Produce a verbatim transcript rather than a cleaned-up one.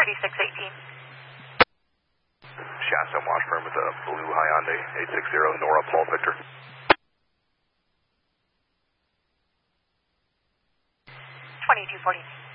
thirty-six eighteen. Shasta Washburn with a blue Hyundai eight six zero, Nora Paul Victor. twenty-two forty.